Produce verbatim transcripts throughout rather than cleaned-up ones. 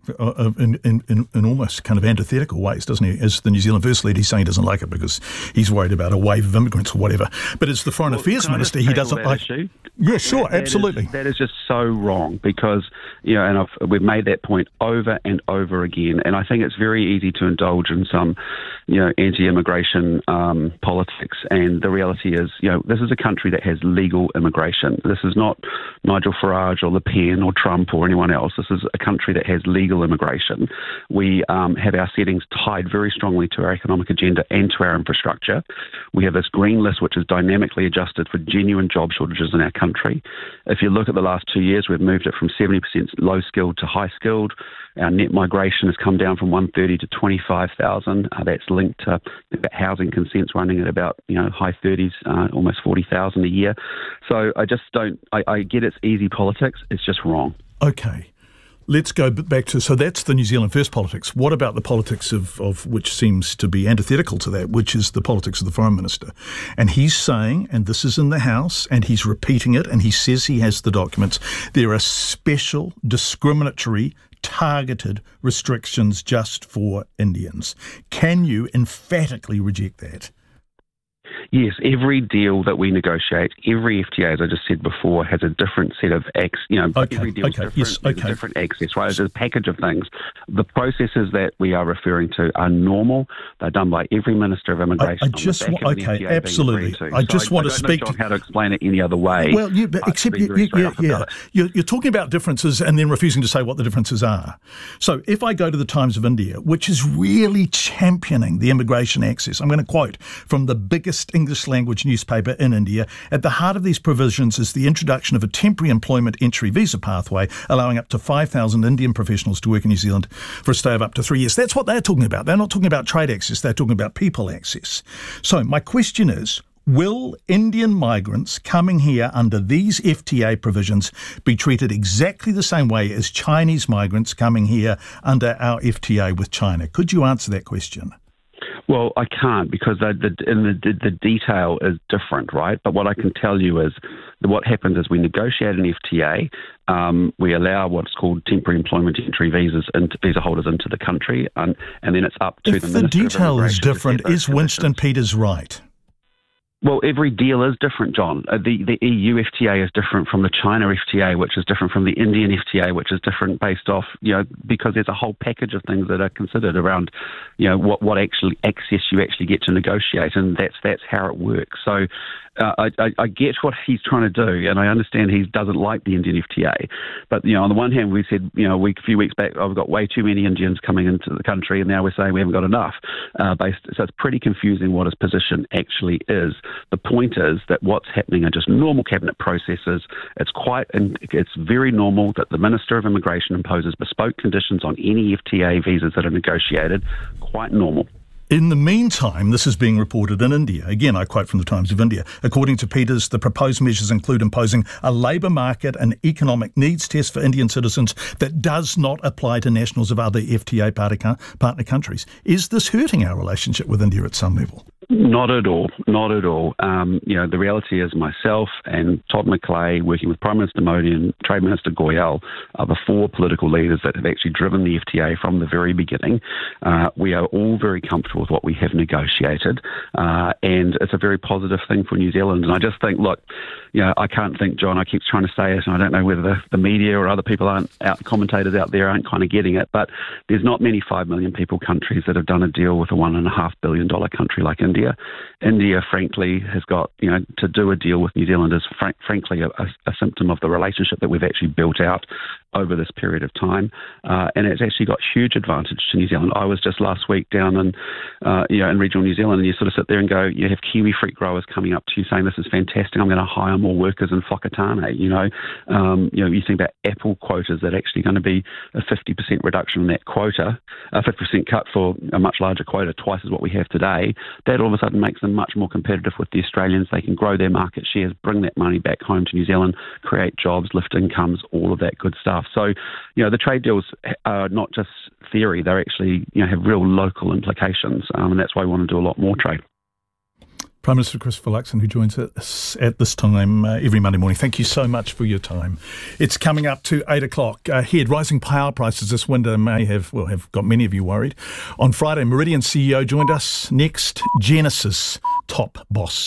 uh, in, in, in, in almost kind of antithetical ways, doesn't he? As the New Zealand First Leader, he's saying he doesn't like it because he's worried about a wave of immigrants or whatever. But as the Foreign well, Affairs Minister, he doesn't like... Issue? Yeah, sure, that, that absolutely. Is, that is just so wrong because, you know, and I've, we've made that point over and over again. And I think it's very easy to indulge in some, you know, anti-immigration um, politics. And the reality is, you know, this is a country that has legal immigration. This is not Nigel Farage or Le Pen or Trump or anyone else. This is a country that has legal immigration. We um, have our settings tied very strongly to our economic agenda and to our infrastructure. We have this green list which is dynamically adjusted for genuine job shortages in our country. If you look at the last two years, we've moved it from seventy percent low skilled to high skilled. Our net migration has come down from one hundred thirty to twenty-five thousand. Uh, that's linked to housing consents running at about, you know, high thirties, uh, almost forty thousand a year. So I just don't, I, I get it's easy politics. It's just wrong. Okay. Let's go back to, so that's the New Zealand First politics. What about the politics of, of which seems to be antithetical to that, which is the politics of the Foreign Minister? And he's saying, and this is in the House, and he's repeating it, and he says he has the documents, there are special, discriminatory, targeted restrictions just for Indians. Can you emphatically reject that? Yes, every deal that we negotiate, every F T A, as I just said before, has a different set of, ex, you know, okay, every deal is okay, different, yes, there's okay. a different access, right? There's a package of things. The processes that we are referring to are normal. They're done by every Minister of Immigration. I, I just want, okay, absolutely. I just so want I, to I speak know, John, how to explain it any other way. Well, you, but except you, you, yeah, yeah. You're, you're talking about differences and then refusing to say what the differences are. So if I go to the Times of India, which is really championing the immigration access, I'm going to quote from the biggest English language newspaper in India, at the heart of these provisions is the introduction of a temporary employment entry visa pathway allowing up to five thousand Indian professionals to work in New Zealand for a stay of up to three years. That's what they're talking about. They're not talking about trade access. They're talking about people access. So my question is, will Indian migrants coming here under these F T A provisions be treated exactly the same way as Chinese migrants coming here under our F T A with China? Could you answer that question? Well, I can't because the, the, in the, the detail is different, right? But what I can tell you is that what happens is we negotiate an F T A, um, we allow what's called temporary employment entry visas into visa holders into the country, and, and then it's up to if the Minister Minister If the detail is different, is Winston conditions. Peters right? Well, every deal is different, John. Uh, the, the E U F T A is different from the China F T A, which is different from the Indian F T A, which is different based off, you know, because there's a whole package of things that are considered around, you know, what, what actually access you actually get to negotiate, and that's that's how it works. So uh, I, I, I get what he's trying to do, and I understand he doesn't like the Indian F T A. But, you know, on the one hand, we said, you know, a, week, a few weeks back, I've got way too many Indians coming into the country, and now we're saying we haven't got enough. Uh, based, so it's pretty confusing what his position actually is. The point is that what's happening are just normal cabinet processes. It's quite, and it's very normal that the Minister of Immigration imposes bespoke conditions on any F T A visas that are negotiated. Quite normal. In the meantime, this is being reported in India. Again, I quote from the Times of India. According to Peters, the proposed measures include imposing a labour market and economic needs test for Indian citizens that does not apply to nationals of other F T A partner countries. Is this hurting our relationship with India at some level? Not at all. Not at all. Um, you know, the reality is myself and Todd McClay, working with Prime Minister Modi and Trade Minister Goyal, are the four political leaders that have actually driven the F T A from the very beginning. Uh, we are all very comfortable with what we have negotiated, uh, and it's a very positive thing for New Zealand. And I just think, look, you know, I can't think, John, I keep trying to say it, and I don't know whether the, the media or other people aren't out, commentators out there aren't kind of getting it, but there's not many five million people countries that have done a deal with a one and a half billion dollar country like India. India, frankly, has got, you know, to do a deal with New Zealand is fr- frankly a, a, a symptom of the relationship that we've actually built out over this period of time, uh, and it's actually got huge advantage to New Zealand. I was just last week down in, uh, you know, in regional New Zealand, and you sort of sit there and go, you have kiwi fruit growers coming up to you saying, "This is fantastic. I'm going to hire more workers in Whakatane." You know, um, you know, you think about apple quotas that are actually going to be a fifty percent reduction in that quota, a fifty percent cut for a much larger quota, twice as what we have today. That all of a sudden makes them much more competitive with the Australians. They can grow their market shares, bring that money back home to New Zealand, create jobs, lift incomes, all of that good stuff. So, you know, the trade deals are not just theory; they're actually, you know, have real local implications, um, and that's why we want to do a lot more trade. Prime Minister Christopher Luxon, who joins us at this time uh, every Monday morning. Thank you so much for your time. It's coming up to eight o'clock. Ahead, rising power prices this winter may have, well, have got many of you worried. On Friday, Meridian C E O joined us. Next, Genesis top boss.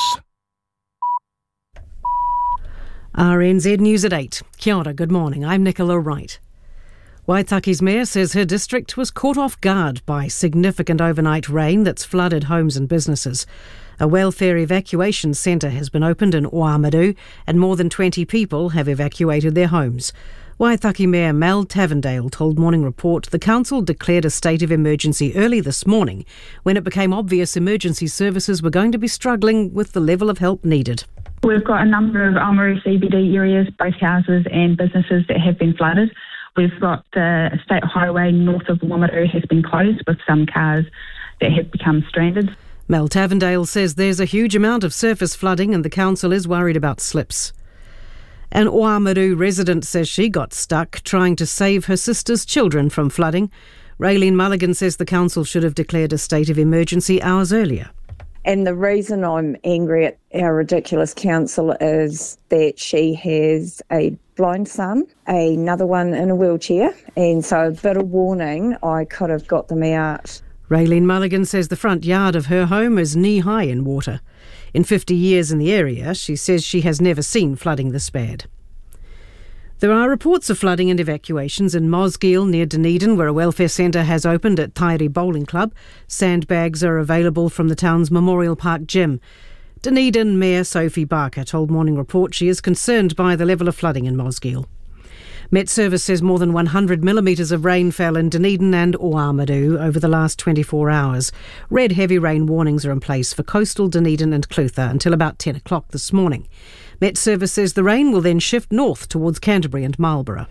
R N Z News at eight. Kia ora, good morning. I'm Nicola Wright. Waitaki's mayor says her district was caught off guard by significant overnight rain that's flooded homes and businesses. A welfare evacuation centre has been opened in Oamaru and more than twenty people have evacuated their homes. Waitaki Mayor Mel Tavendale told Morning Report the council declared a state of emergency early this morning when it became obvious emergency services were going to be struggling with the level of help needed. We've got a number of Oamaru C B D areas, both houses and businesses, that have been flooded. We've got the state highway north of Oamaru has been closed with some cars that have become stranded. Mel Tavendale says there's a huge amount of surface flooding and the council is worried about slips. An Oamaru resident says she got stuck trying to save her sister's children from flooding. Raylene Mulligan says the council should have declared a state of emergency hours earlier. And the reason I'm angry at our ridiculous council is that she has a blind son, another one in a wheelchair, and so a bit of warning, I could have got them out. Raylene Mulligan says the front yard of her home is knee-high in water. In fifty years in the area, she says she has never seen flooding this bad. There are reports of flooding and evacuations in Mosgiel near Dunedin, where a welfare centre has opened at Tairi Bowling Club. Sandbags are available from the town's Memorial Park gym. Dunedin Mayor Sophie Barker told Morning Report she is concerned by the level of flooding in Mosgiel. Met Service says more than one hundred millimetres of rain fell in Dunedin and Oamaru over the last twenty-four hours. Red heavy rain warnings are in place for coastal Dunedin and Clutha until about ten o'clock this morning. Met Service says the rain will then shift north towards Canterbury and Marlborough.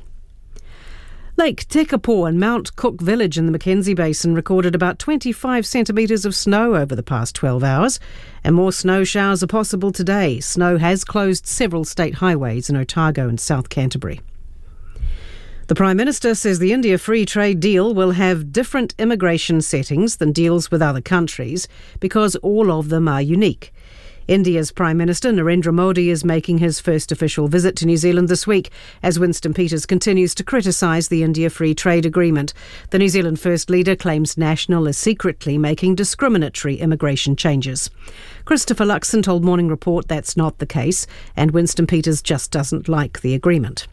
Lake Tekapo and Mount Cook Village in the Mackenzie Basin recorded about twenty-five centimetres of snow over the past twelve hours, and more snow showers are possible today. Snow has closed several state highways in Otago and South Canterbury. The Prime Minister says the India Free Trade Deal will have different immigration settings than deals with other countries because all of them are unique. India's Prime Minister Narendra Modi is making his first official visit to New Zealand this week as Winston Peters continues to criticise the India Free Trade Agreement. The New Zealand First Leader claims National is secretly making discriminatory immigration changes. Christopher Luxon told Morning Report that's not the case and Winston Peters just doesn't like the agreement.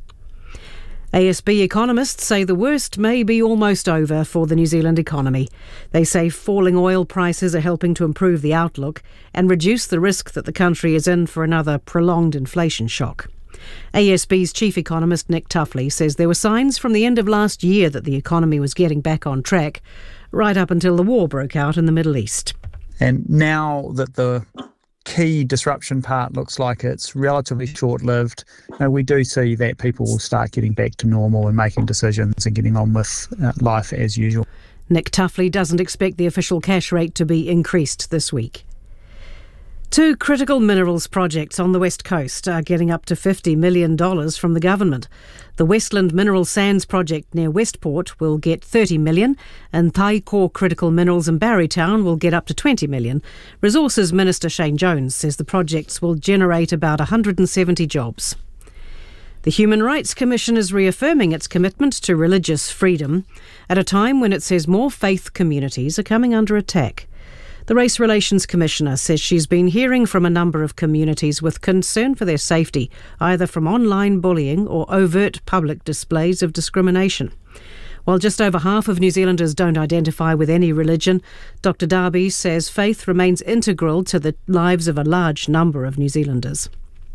A S B economists say the worst may be almost over for the New Zealand economy. They say falling oil prices are helping to improve the outlook and reduce the risk that the country is in for another prolonged inflation shock. A S B's chief economist Nick Tuffley says there were signs from the end of last year that the economy was getting back on track, right up until the war broke out in the Middle East. And now that the key disruption part looks like it's relatively short-lived, you know, we do see that people will start getting back to normal and making decisions and getting on with uh, life as usual. Nick Tuffley doesn't expect the official cash rate to be increased this week. Two critical minerals projects on the West Coast are getting up to fifty million dollars from the government. The Westland Mineral Sands project near Westport will get thirty million dollars and Taiko Critical Minerals in Barrytown will get up to twenty million dollars. Resources Minister Shane Jones says the projects will generate about one hundred seventy jobs. The Human Rights Commission is reaffirming its commitment to religious freedom at a time when it says more faith communities are coming under attack. The Race Relations Commissioner says she's been hearing from a number of communities with concern for their safety, either from online bullying or overt public displays of discrimination. While just over half of New Zealanders don't identify with any religion, Doctor Darby says faith remains integral to the lives of a large number of New Zealanders.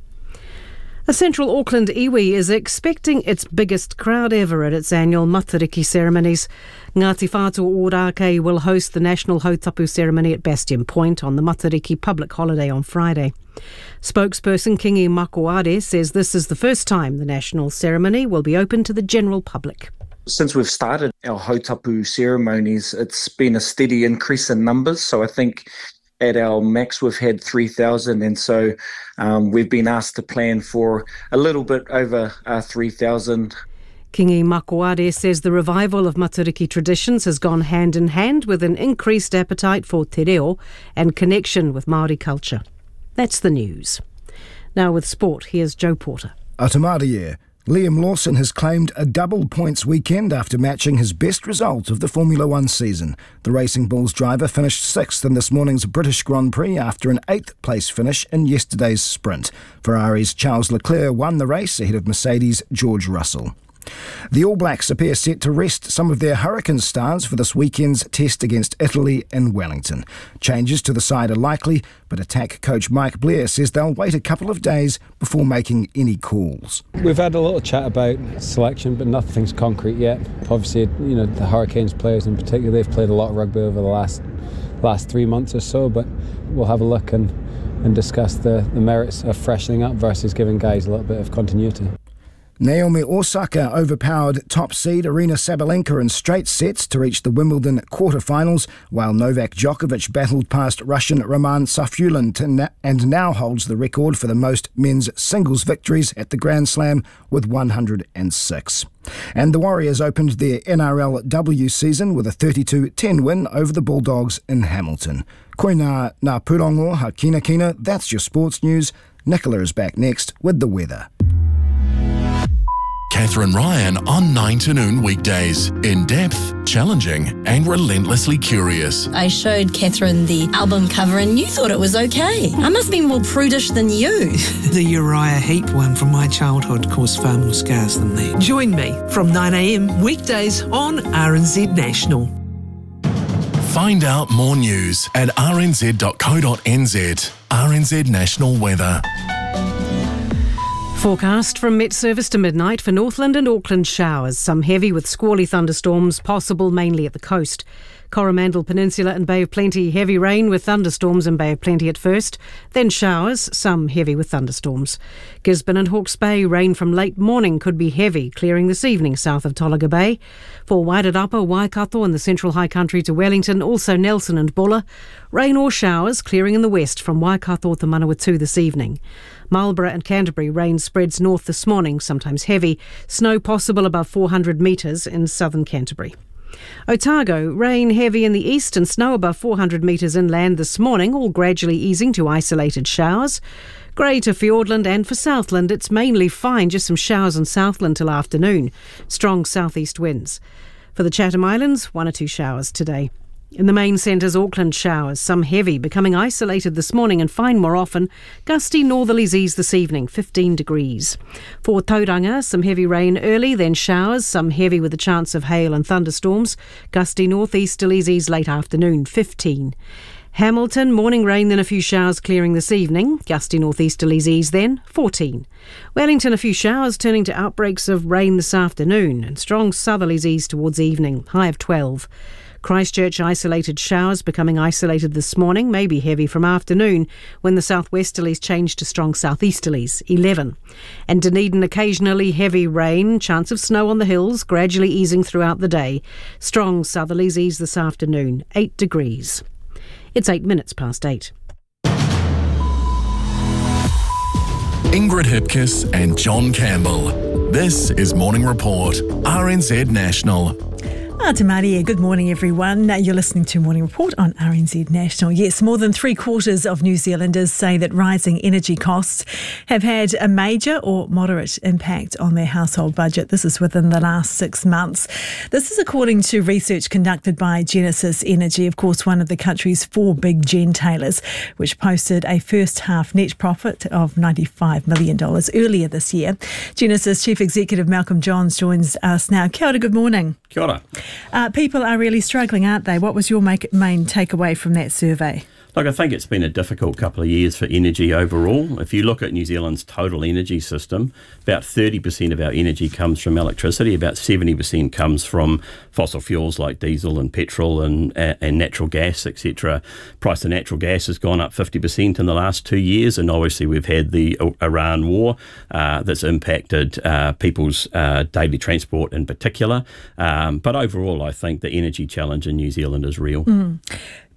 A Central Auckland iwi is expecting its biggest crowd ever at its annual Matariki ceremonies. Ngāti Whātua Ōrākei will host the National Hautapu ceremony at Bastion Point on the Matariki public holiday on Friday. Spokesperson Kingi Makoare says this is the first time the national ceremony will be open to the general public. Since we've started our Hautapu ceremonies, it's been a steady increase in numbers. So I think at our max we've had three thousand, and so um, we've been asked to plan for a little bit over uh, three thousand. Kingi Makoare says the revival of Matariki traditions has gone hand in hand with an increased appetite for te reo and connection with Māori culture. That's the news. Now with sport, here's Joe Porter. Atamarie. Liam Lawson has claimed a double points weekend after matching his best result of the Formula One season. The Racing Bulls driver finished sixth in this morning's British Grand Prix after an eighth place finish in yesterday's sprint. Ferrari's Charles Leclerc won the race ahead of Mercedes' George Russell. The All Blacks appear set to rest some of their Hurricane stars for this weekend's test against Italy in Wellington. Changes to the side are likely, but attack coach Mike Blair says they'll wait a couple of days before making any calls. We've had a little chat about selection, but nothing's concrete yet. Obviously, you know, the Hurricanes players in particular, they've played a lot of rugby over the last last three months or so, but we'll have a look and, and discuss the, the merits of freshening up versus giving guys a little bit of continuity. Naomi Osaka overpowered top seed Aryna Sabalenka in straight sets to reach the Wimbledon quarterfinals, while Novak Djokovic battled past Russian Roman Safiullin and now holds the record for the most men's singles victories at the Grand Slam with one hundred six. And the Warriors opened their N R L W season with a thirty-two ten win over the Bulldogs in Hamilton. Koina ngā purongo ha kina kina, that's your sports news. Nicola is back next with the weather. Catherine Ryan on nine to noon weekdays. In-depth, challenging and relentlessly curious. I showed Catherine the album cover and you thought it was okay. I must be more prudish than you. The Uriah Heep one from my childhood caused far more scars than that. Join me from nine a m weekdays on R N Z National. Find out more news at r n z dot co dot n z. R N Z National Weather. Forecast from Met Service to midnight for Northland and Auckland showers, some heavy with squally thunderstorms possible mainly at the coast. Coromandel Peninsula and Bay of Plenty, heavy rain with thunderstorms in Bay of Plenty at first, then showers, some heavy with thunderstorms. Gisborne and Hawke's Bay, rain from late morning could be heavy, clearing this evening south of Tolaga Bay. For Wairarapa, Waikato and the Central High Country to Wellington, also Nelson and Bulla, rain or showers, clearing in the west from Waikato to Manawatu this evening. Marlborough and Canterbury, rain spreads north this morning, sometimes heavy. Snow possible above four hundred metres in southern Canterbury. Otago, rain heavy in the east and snow above four hundred metres inland this morning, all gradually easing to isolated showers. Grey to Fiordland and for Southland, it's mainly fine, just some showers in Southland till afternoon. Strong southeast winds. For the Chatham Islands, one or two showers today. In the main centres, Auckland showers, some heavy, becoming isolated this morning and fine more often. Gusty northerlies ease this evening, fifteen degrees. For Tauranga, some heavy rain early, then showers, some heavy with a chance of hail and thunderstorms. Gusty northeasterlies ease late afternoon, fifteen. Hamilton, morning rain, then a few showers clearing this evening. Gusty northeasterlies ease then, fourteen. Wellington, a few showers turning to outbreaks of rain this afternoon, and strong southerlies ease towards evening, high of twelve. Christchurch, isolated showers becoming isolated this morning, maybe heavy from afternoon when the southwesterlies change to strong southeasterlies, eleven. And Dunedin, occasionally heavy rain, chance of snow on the hills, gradually easing throughout the day. Strong southerlies ease this afternoon, eight degrees. It's eight minutes past eight. Ingrid Hipkiss and John Campbell. This is Morning Report, R N Z National. Ah, Te Maria, good morning everyone. You're listening to Morning Report on R N Z National. Yes, more than three quarters of New Zealanders say that rising energy costs have had a major or moderate impact on their household budget. This is within the last six months. This is according to research conducted by Genesis Energy, of course one of the country's four big gentailers, which posted a first half net profit of ninety-five million dollars earlier this year. Genesis Chief Executive Malcolm Johns joins us now. Kia ora, good morning. Kia ora. Uh, people are really struggling, aren't they? What was your make, main takeaway from that survey? Look, I think it's been a difficult couple of years for energy overall. If you look at New Zealand's total energy system, about thirty percent of our energy comes from electricity, about seventy percent comes from fossil fuels like diesel and petrol and, uh, and natural gas, et cetera. Price of natural gas has gone up fifty percent in the last two years, and obviously we've had the Iran war uh, that's impacted uh, people's uh, daily transport in particular. Um, but overall, I think the energy challenge in New Zealand is real. Mm.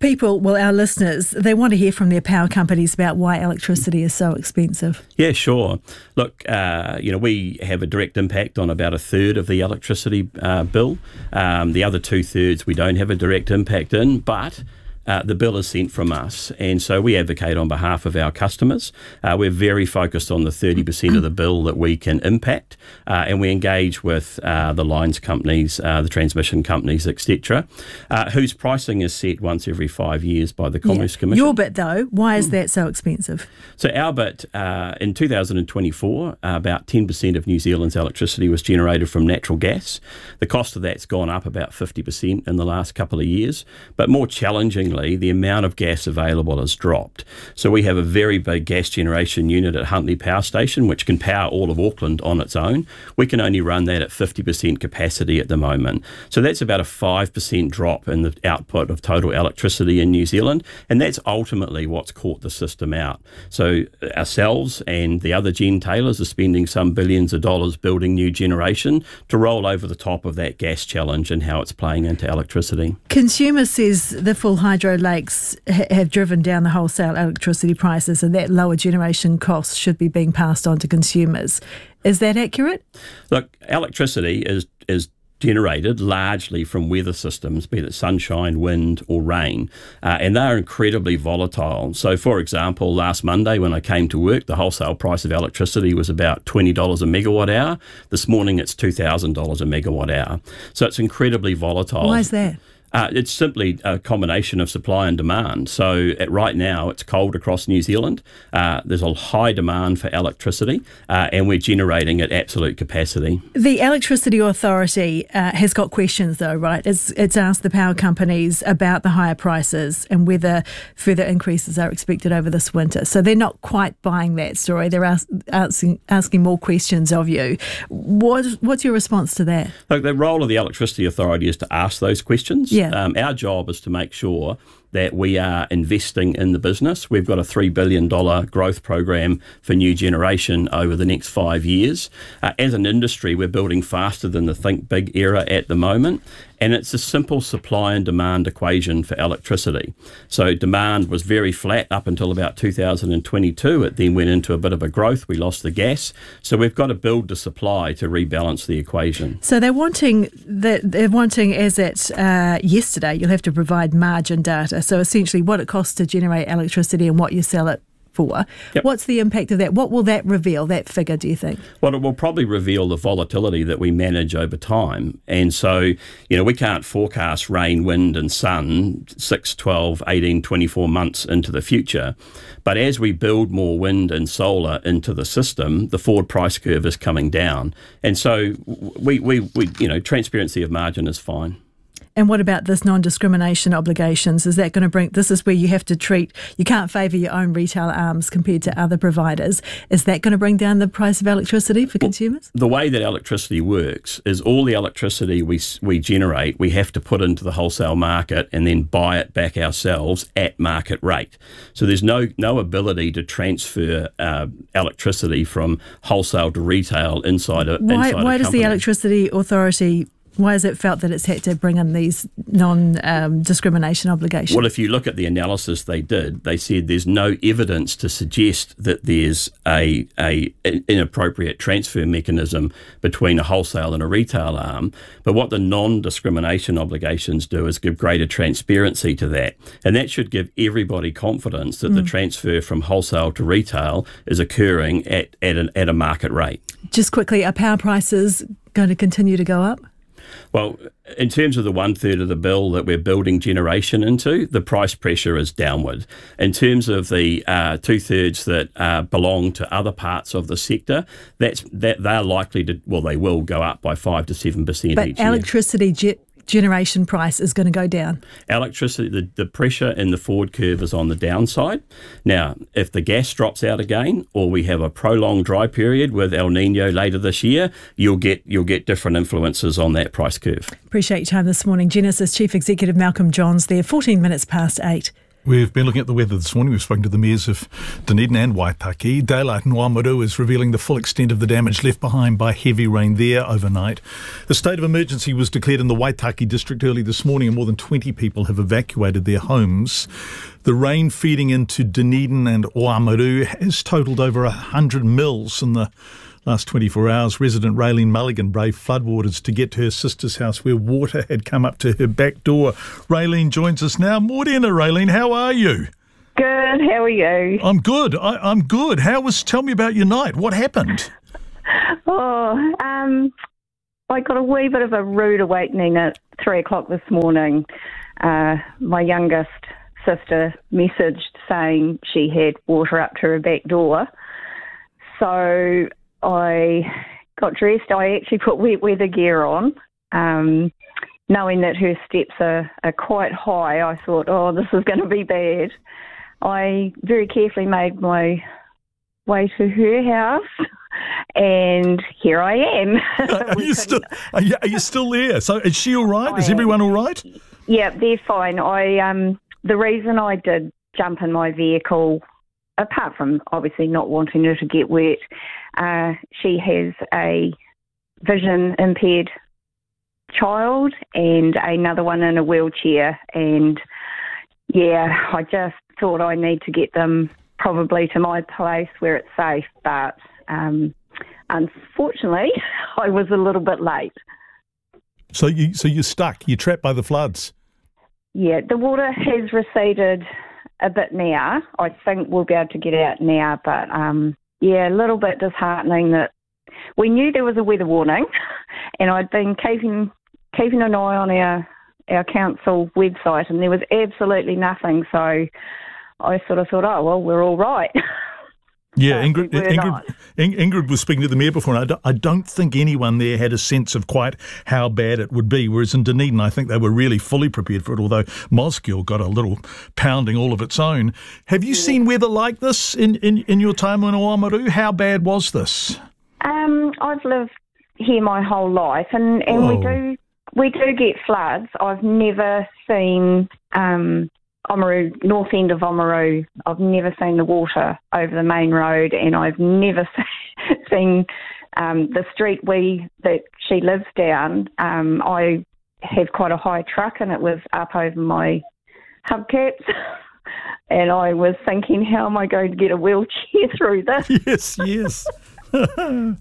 People, well, our listeners, they want to hear from their power companies about why electricity is so expensive. Yeah, sure. Look, uh, you know, we have a direct impact on about a third of the electricity uh, bill. Um, the other two thirds we don't have a direct impact in, but Uh, the bill is sent from us, and so we advocate on behalf of our customers. Uh, we're very focused on the thirty percent of the bill that we can impact, uh, and we engage with uh, the lines companies, uh, the transmission companies, et cetera, uh, whose pricing is set once every five years by the Commerce yeah. Commission. Your bit, though, why is that so expensive? So our bit, uh, in two thousand twenty-four, uh, about ten percent of New Zealand's electricity was generated from natural gas. The cost of that's gone up about fifty percent in the last couple of years, but more challenging, the amount of gas available has dropped. So we have a very big gas generation unit at Huntly Power Station, which can power all of Auckland on its own. We can only run that at fifty percent capacity at the moment. So that's about a five percent drop in the output of total electricity in New Zealand, and that's ultimately what's caught the system out. So ourselves and the other gen tailors are spending some billions of dollars building new generation to roll over the top of that gas challenge and how it's playing into electricity. Consumer says the full hydro lakes ha- have driven down the wholesale electricity prices, and that lower generation costs should be being passed on to consumers. Is that accurate? Look, electricity is is generated largely from weather systems, be it sunshine, wind or rain, uh, and they're incredibly volatile. So, for example, last Monday when I came to work, the wholesale price of electricity was about twenty dollars a megawatt hour. This morning it's two thousand dollars a megawatt hour. So it's incredibly volatile. Why is that? Uh, it's simply a combination of supply and demand. So at right now, it's cold across New Zealand. Uh, there's a high demand for electricity, uh, and we're generating at absolute capacity. The Electricity Authority uh, has got questions, though, right? It's, it's asked the power companies about the higher prices and whether further increases are expected over this winter. So they're not quite buying that story. They're ask, asking, asking more questions of you. What, what's your response to that? Look, the role of the Electricity Authority is to ask those questions. Yeah. Um, our job is to make sure that we are investing in the business. We've got a three billion dollars growth program for new generation over the next five years. Uh, as an industry, we're building faster than the think big era at the moment, and it's a simple supply and demand equation for electricity. So demand was very flat up until about two thousand twenty-two. It then went into a bit of a growth. We lost the gas. So we've got to build the supply to rebalance the equation. So they're wanting, that they're wanting as at uh, yesterday, you'll have to provide margin data. So essentially what it costs to generate electricity and what you sell it for. Yep. What's the impact of that? What will that reveal, that figure, do you think? Well, it will probably reveal the volatility that we manage over time. And so, you know, we can't forecast rain, wind and sun six, twelve, eighteen, twenty-four months into the future. But as we build more wind and solar into the system, the forward price curve is coming down. And so we, we, we you know, transparency of margin is fine. And what about this non-discrimination obligations? Is that going to bring, this is where you have to treat, you can't favour your own retail arms compared to other providers. Is that going to bring down the price of electricity for consumers? The way that electricity works is all the electricity we we generate, we have to put into the wholesale market and then buy it back ourselves at market rate. So there's no no ability to transfer uh, electricity from wholesale to retail inside a Why, inside why a does company. the Electricity Authority, why has it felt that it's had to bring in these non-discrimination um, obligations? Well, if you look at the analysis they did, they said there's no evidence to suggest that there's a, a inappropriate transfer mechanism between a wholesale and a retail arm. But what the non-discrimination obligations do is give greater transparency to that. And that should give everybody confidence that mm. the transfer from wholesale to retail is occurring at, at, an, at a market rate. Just quickly, are power prices going to continue to go up? Well, in terms of the one third of the bill that we're building generation into, the price pressure is downward. In terms of the uh, two thirds that uh, belong to other parts of the sector, that's that they're likely to, well, they will go up by five to seven percent but each year. Electricity ge- generation price is going to go down. Electricity, the, the pressure in the forward curve is on the downside. Now, if the gas drops out again, or we have a prolonged dry period with El Nino later this year, you'll get you'll get different influences on that price curve. Appreciate your time this morning. Genesis Chief Executive Malcolm Johns there, fourteen minutes past eight. We've been looking at the weather this morning. We've spoken to the mayors of Dunedin and Waitaki. Daylight in Oamaru is revealing the full extent of the damage left behind by heavy rain there overnight. A state of emergency was declared in the Waitaki district early this morning, and more than twenty people have evacuated their homes. The rain feeding into Dunedin and Oamaru has totalled over one hundred mils in the last twenty-four hours. Resident Raylene Mulligan braved floodwaters to get to her sister's house where water had come up to her back door. Raylene joins us now. Morena, Raylene, how are you? Good, how are you? I'm good, I, I'm good. How was, tell me about your night. What happened? Oh, um, I got a wee bit of a rude awakening at three o'clock this morning. Uh, my youngest sister messaged saying she had water up to her back door. So I got dressed. I actually put wet weather gear on. Um, knowing that her steps are, are quite high, I thought, oh, this is going to be bad. I very carefully made my way to her house, and here I am. Are you still? Are you, are you still there? So is she all right? I is everyone all right? Yeah, they're fine. I um, the reason I did jump in my vehicle, apart from obviously not wanting her to get wet, uh, she has a vision impaired child and another one in a wheelchair, and yeah, I just thought I need to get them probably to my place where it's safe, but um, unfortunately I was a little bit late. So you so you're stuck, you're trapped by the floods. Yeah, the water has receded a bit now. I think we'll be able to get out now, but um, yeah, a little bit disheartening that we knew there was a weather warning, and I'd been keeping keeping an eye on our our council website, and there was absolutely nothing. So I sort of thought, oh well, we're all right. Yeah, Ingrid, Ingrid, Ingrid was speaking to the mayor before, and I don't, I don't think anyone there had a sense of quite how bad it would be, whereas in Dunedin I think they were really fully prepared for it, although Mosgiel got a little pounding all of its own. Have you yeah. seen weather like this in, in, in your time in Oamaru? How bad was this? Um, I've lived here my whole life, and, and we do we do get floods. I've never seen... Um, Oamaru, north end of Oamaru, I've never seen the water over the main road, and I've never seen um, the street we that she lives down. Um, I have quite a high truck, and it was up over my hubcaps, and I was thinking, how am I going to get a wheelchair through this? Yes, yes. well,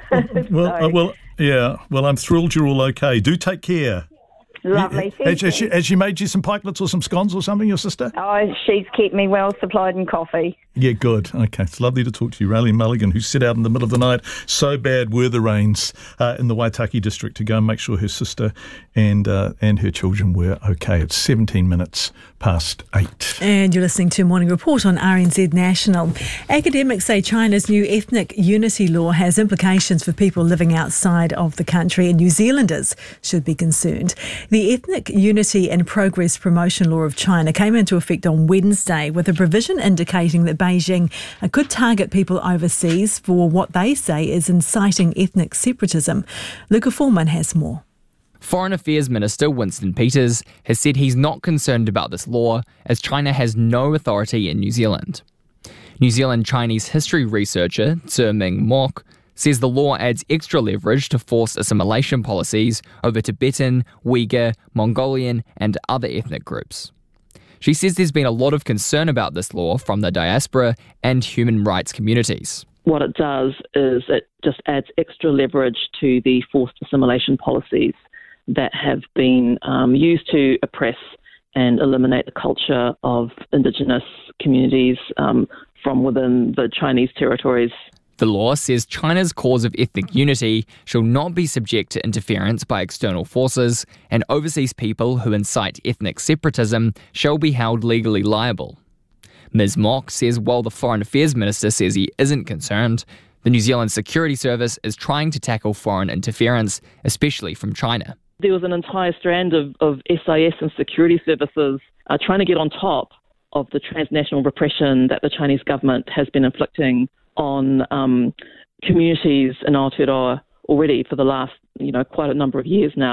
so, uh, well, yeah. Well, I'm thrilled you're all okay. Do take care. Lovely. Yeah. Has, has, she, has she made you some pikelets or some scones or something, your sister? Oh, she's kept me well supplied in coffee. Yeah, good. Okay, it's lovely to talk to you. Raylene Mulligan, who set out in the middle of the night, so bad were the rains uh, in the Waitaki district, to go and make sure her sister and uh, and her children were okay. It's seventeen minutes past eight. And you're listening to Morning Report on R N Z National. Academics say China's new ethnic unity law has implications for people living outside of the country, and New Zealanders should be concerned. The Ethnic Unity and Progress Promotion Law of China came into effect on Wednesday, with a provision indicating that Beijing could target people overseas for what they say is inciting ethnic separatism. Luca Foreman has more. Foreign Affairs Minister Winston Peters has said he's not concerned about this law, as China has no authority in New Zealand. New Zealand Chinese history researcher Tse Ming Mok says the law adds extra leverage to forced assimilation policies over Tibetan, Uyghur, Mongolian and other ethnic groups. She says there's been a lot of concern about this law from the diaspora and human rights communities. What it does is it just adds extra leverage to the forced assimilation policies that have been um, used to oppress and eliminate the culture of Indigenous communities um, from within the Chinese territories. The law says China's cause of ethnic unity shall not be subject to interference by external forces, and overseas people who incite ethnic separatism shall be held legally liable. Miz Mok says while the Foreign Affairs Minister says he isn't concerned, the New Zealand Security Service is trying to tackle foreign interference, especially from China. There was an entire strand of, of S I S and security services uh, trying to get on top of the transnational repression that the Chinese government has been inflicting on um, communities in Aotearoa already for the last, you know, quite a number of years now.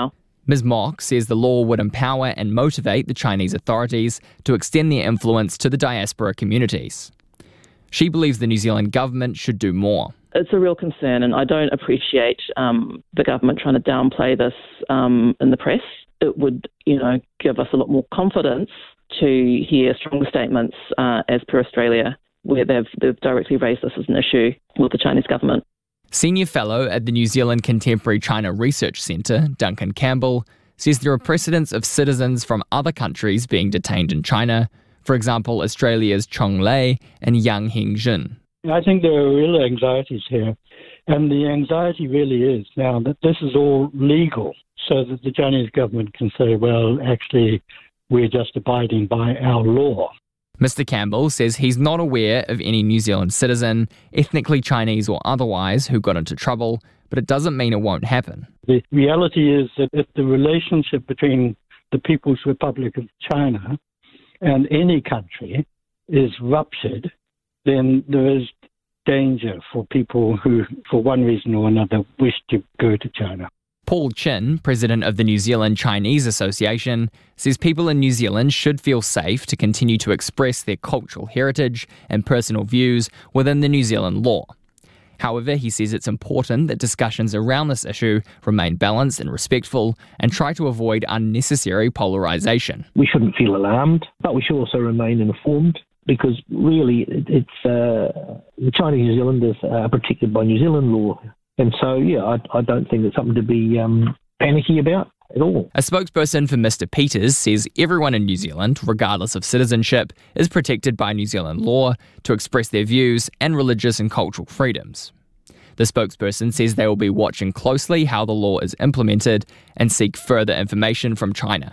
Miz Mok says the law would empower and motivate the Chinese authorities to extend their influence to the diaspora communities. She believes the New Zealand government should do more. It's a real concern, and I don't appreciate um, the government trying to downplay this um, in the press. It would, you know, give us a lot more confidence to hear stronger statements uh, as per Australia, where they've, they've directly raised this as an issue with the Chinese government. Senior Fellow at the New Zealand Contemporary China Research Centre, Duncan Campbell, says there are precedents of citizens from other countries being detained in China, for example, Australia's Chong Lei and Yang Hengjun. I think there are real anxieties here, and the anxiety really is now that this is all legal, so that the Chinese government can say, well, actually, we're just abiding by our law. Mister Campbell says he's not aware of any New Zealand citizen, ethnically Chinese or otherwise, who got into trouble, but it doesn't mean it won't happen. The reality is that if the relationship between the People's Republic of China and any country is ruptured, then there is danger for people who, for one reason or another, wish to go to China. Paul Chin, president of the New Zealand Chinese Association, says people in New Zealand should feel safe to continue to express their cultural heritage and personal views within the New Zealand law. However, he says it's important that discussions around this issue remain balanced and respectful and try to avoid unnecessary polarisation. We shouldn't feel alarmed, but we should also remain informed, because really it's uh, the Chinese New Zealanders are protected by New Zealand law. And so, yeah, I, I don't think it's something to be um, panicky about at all. A spokesperson for Mister Peters says everyone in New Zealand, regardless of citizenship, is protected by New Zealand law to express their views and religious and cultural freedoms. The spokesperson says they will be watching closely how the law is implemented and seek further information from China.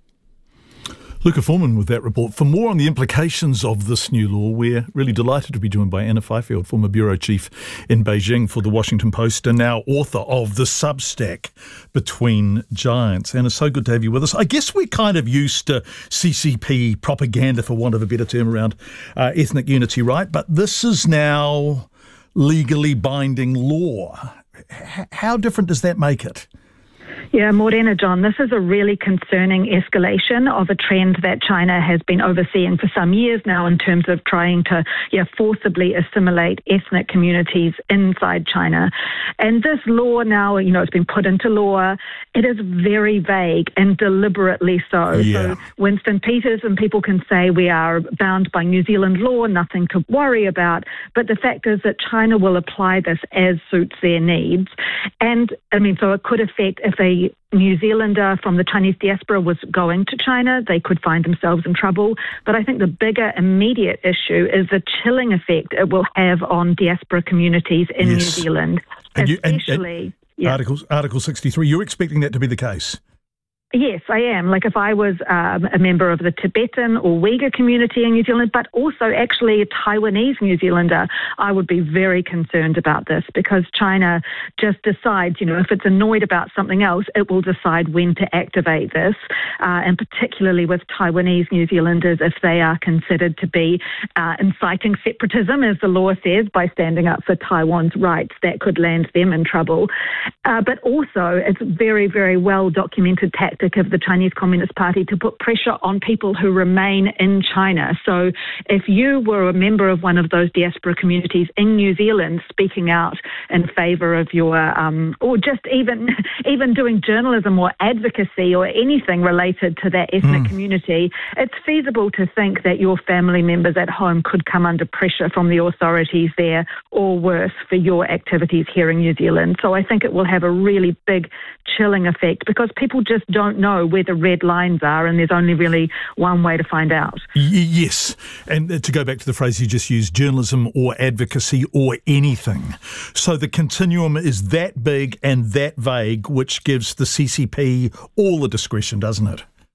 Luca Foreman with that report. For more on the implications of this new law, we're really delighted to be joined by Anna Fifield, former bureau chief in Beijing for the Washington Post and now author of The Substack Between Giants. Anna, so good to have you with us. I guess we're kind of used to C C P propaganda, for want of a better term, around uh, ethnic unity, right? But this is now legally binding law. H- how different does that make it? Yeah, Morena, John, this is a really concerning escalation of a trend that China has been overseeing for some years now in terms of trying to yeah, forcibly assimilate ethnic communities inside China. And this law now, you know, it's been put into law. It is very vague and deliberately so. Yeah. So Winston Peters and people can say we are bound by New Zealand law, nothing to worry about. But the fact is that China will apply this as suits their needs. And, I mean, so it could affect if they New Zealander from the Chinese diaspora was going to China, they could find themselves in trouble. But I think the bigger immediate issue is the chilling effect it will have on diaspora communities in Yes. New Zealand. And you- and- Especially, and yeah. Articles, Article sixty-three, you're expecting that to be the case? Yes, I am. Like if I was um, a member of the Tibetan or Uyghur community in New Zealand, but also actually a Taiwanese New Zealander, I would be very concerned about this because China just decides, you know, if it's annoyed about something else, it will decide when to activate this. Uh, and particularly with Taiwanese New Zealanders, if they are considered to be uh, inciting separatism, as the law says, by standing up for Taiwan's rights, that could land them in trouble. Uh, but also, it's very, very well documented tactic of the Chinese Communist Party to put pressure on people who remain in China. So if you were a member of one of those diaspora communities in New Zealand speaking out in favour of your, um, or just even even doing journalism or advocacy or anything related to that ethnic mm. community, it's feasible to think that your family members at home could come under pressure from the authorities there, or worse, for your activities here in New Zealand. So I think it will have a really big chilling effect because people just don't know where the red lines are, and there's only really one way to find out. Y- yes, and to go back to the phrase you just used, journalism or advocacy or anything. So the continuum is that big and that vague, which gives the C C P all the discretion, doesn't it?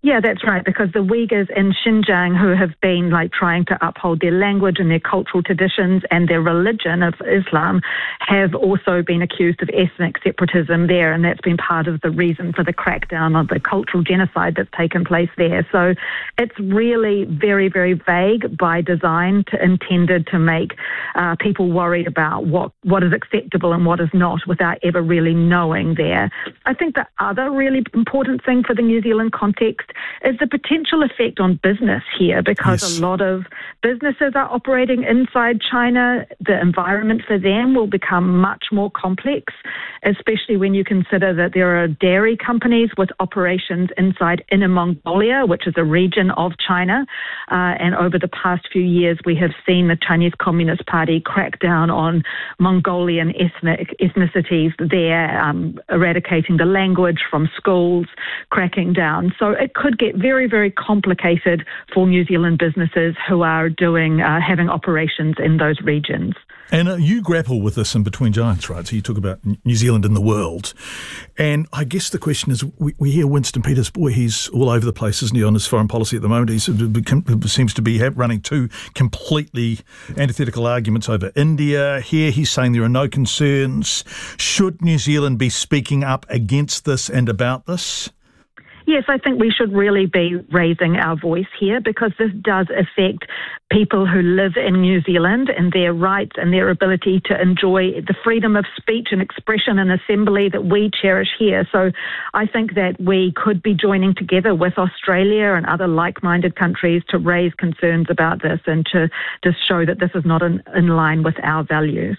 Yeah, that's right, because the Uyghurs in Xinjiang, who have been like trying to uphold their language and their cultural traditions and their religion of Islam, have also been accused of ethnic separatism there, and that's been part of the reason for the crackdown on the cultural genocide that's taken place there. So it's really very, very vague by design, to, intended to make uh, people worried about what, what is acceptable and what is not without ever really knowing there. I think the other really important thing for the New Zealand context is the potential effect on business here, because yes. a lot of businesses are operating inside China. The environment for them will become much more complex, especially when you consider that there are dairy companies with operations inside Inner Mongolia, which is a region of China. Uh, and over the past few years, we have seen the Chinese Communist Party crack down on Mongolian ethnic ethnicities there, um, eradicating the language from schools, cracking down. So it could get very, very complicated for New Zealand businesses who are doing, uh, having operations in those regions. And uh, you grapple with this in Between Giants, right? So you talk about New Zealand in the world. And I guess the question is, we, we hear Winston Peters, boy, he's all over the place, isn't he, on his foreign policy at the moment? He seems to be running two completely antithetical arguments over India. Here he's saying there are no concerns. Should New Zealand be speaking up against this and about this? Yes, I think we should really be raising our voice here, because this does affect people who live in New Zealand and their rights and their ability to enjoy the freedom of speech and expression and assembly that we cherish here. So I think that we could be joining together with Australia and other like-minded countries to raise concerns about this and to just show that this is not in, in line with our values.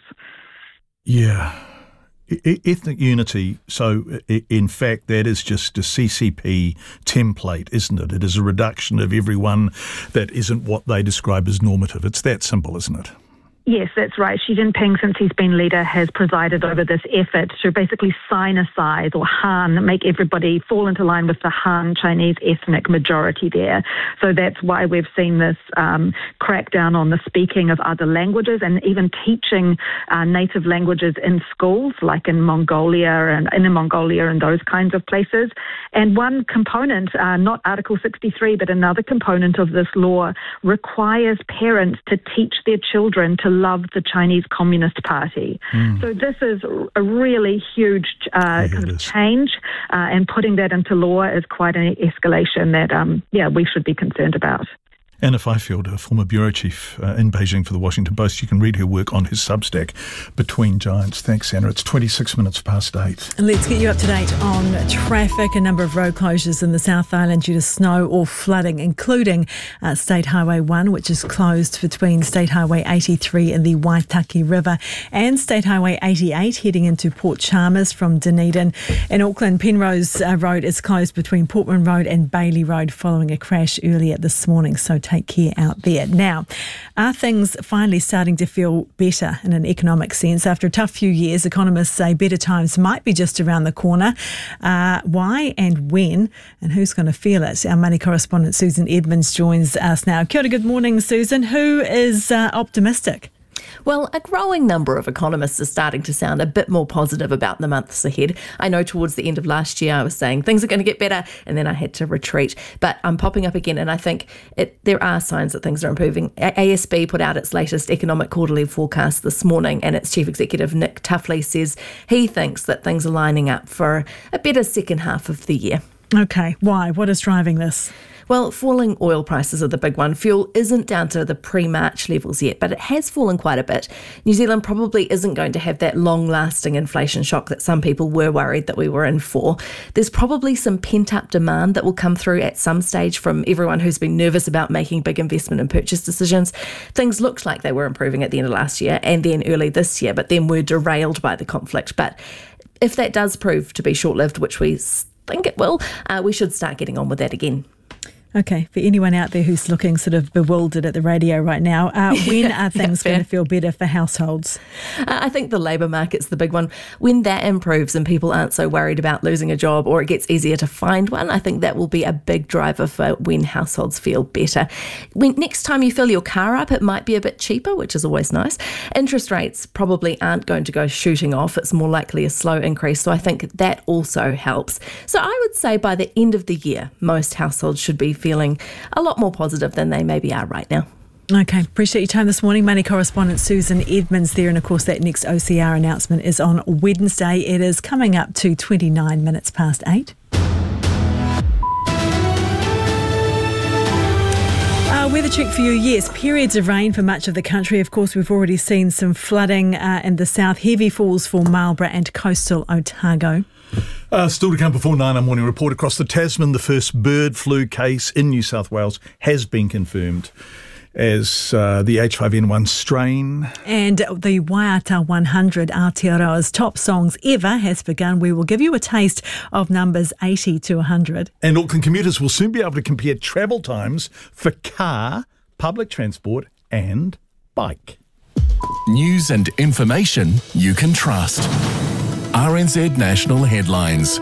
Yeah. Ethnic unity, so in fact that is just a C C P template, isn't it? It is a reduction of everyone that isn't what they describe as normative. It's that simple, isn't it? Yes, that's right. Xi Jinping, since he's been leader, has presided over this effort to basically Sinicize or Han, make everybody fall into line with the Han Chinese ethnic majority there. So that's why we've seen this um, crackdown on the speaking of other languages and even teaching uh, native languages in schools, like in Mongolia and in Mongolia and those kinds of places. And one component, uh, not Article sixty-three, but another component of this law requires parents to teach their children to love the Chinese Communist Party. Mm. So this is a really huge uh, kind of change, uh, and putting that into law is quite an escalation that, um, yeah, we should be concerned about. Anna Fifield, a former bureau chief uh, in Beijing for the Washington Post. You can read her work on his Substack, Between Giants. Thanks, Anna. It's twenty-six minutes past eight. And let's get you up to date on traffic. A number of road closures in the South Island due to snow or flooding, including uh, State Highway one, which is closed between State Highway eighty-three and the Waitaki River, and State Highway eighty-eight heading into Port Chalmers from Dunedin. In Auckland, Penrose uh, Road is closed between Portman Road and Bailey Road following a crash earlier this morning. So take care out there. Now, are things finally starting to feel better in an economic sense? After a tough few years, economists say better times might be just around the corner. Uh, why and when, and who's going to feel it? Our money correspondent Susan Edmonds joins us now. Kia ora, good morning, Susan. Who is uh, optimistic? Well, a growing number of economists are starting to sound a bit more positive about the months ahead. I know towards the end of last year I was saying things are going to get better, and then I had to retreat. But I'm popping up again, and I think it, there are signs that things are improving. A S B put out its latest economic quarterly forecast this morning, and its chief executive, Nick Tuffley, says he thinks that things are lining up for a better second half of the year. Okay, why? What is driving this? Well, falling oil prices are the big one. Fuel isn't down to the pre-March levels yet, but it has fallen quite a bit. New Zealand probably isn't going to have that long-lasting inflation shock that some people were worried that we were in for. There's probably some pent-up demand that will come through at some stage from everyone who's been nervous about making big investment and purchase decisions. Things looked like they were improving at the end of last year and then early this year, but then were derailed by the conflict. But if that does prove to be short-lived, which we think it will, uh, we should start getting on with that again. Okay, for anyone out there who's looking sort of bewildered at the radio right now, uh, when are things going to feel better for households? Uh, I think the labour market's the big one. When that improves and people aren't so worried about losing a job, or it gets easier to find one, I think that will be a big driver for when households feel better. When next time you fill your car up, it might be a bit cheaper, which is always nice. Interest rates probably aren't going to go shooting off. It's more likely a slow increase, so I think that also helps. So I would say by the end of the year, most households should be feeling a lot more positive than they maybe are right now. Okay, appreciate your time this morning. Money correspondent Susan Edmonds there. And of course, that next O C R announcement is on Wednesday. It is coming up to twenty-nine minutes past eight. Uh, weather check for you, yes. Periods of rain for much of the country. Of course, we've already seen some flooding uh, in the south. Heavy falls for Marlborough and coastal Otago. Uh, still to come before nine, a morning report across the Tasman. The first bird flu case in New South Wales has been confirmed as uh, the H five N one strain. And the Waiata one hundred, Aotearoa's top songs ever, has begun. We will give you a taste of numbers eighty to one hundred. And Auckland commuters will soon be able to compare travel times for car, public transport and bike. News and information you can trust. R N Z National Headlines.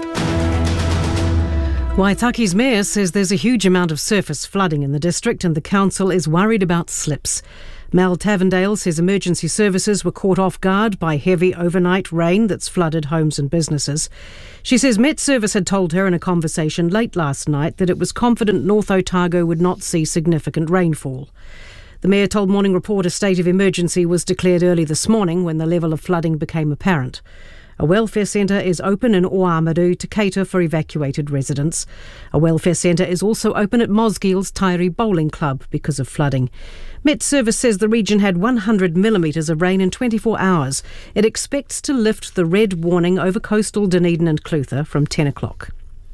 Waitaki's mayor says there's a huge amount of surface flooding in the district and the council is worried about slips. Mel Tavendale says emergency services were caught off guard by heavy overnight rain that's flooded homes and businesses. She says Met Service had told her in a conversation late last night that it was confident North Otago would not see significant rainfall. The mayor told Morning Report a state of emergency was declared early this morning when the level of flooding became apparent. A welfare centre is open in Oamaru to cater for evacuated residents. A welfare centre is also open at Mosgill's Taieri Bowling Club because of flooding. Met Service says the region had one hundred millimetres of rain in twenty-four hours. It expects to lift the red warning over coastal Dunedin and Clutha from ten o'clock.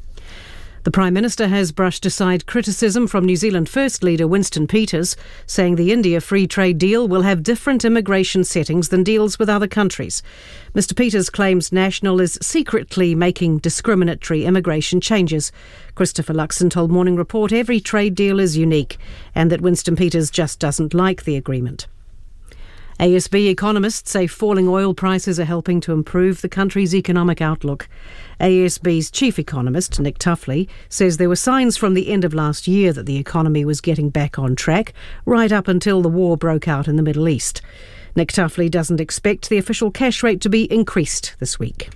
The Prime Minister has brushed aside criticism from New Zealand First Leader Winston Peters, saying the India free trade deal will have different immigration settings than deals with other countries. Mister Peters claims National is secretly making discriminatory immigration changes. Christopher Luxon told Morning Report every trade deal is unique and that Winston Peters just doesn't like the agreement. A S B economists say falling oil prices are helping to improve the country's economic outlook. A S B's chief economist, Nick Tuffley, says there were signs from the end of last year that the economy was getting back on track, right up until the war broke out in the Middle East. Nick Tuffley doesn't expect the official cash rate to be increased this week.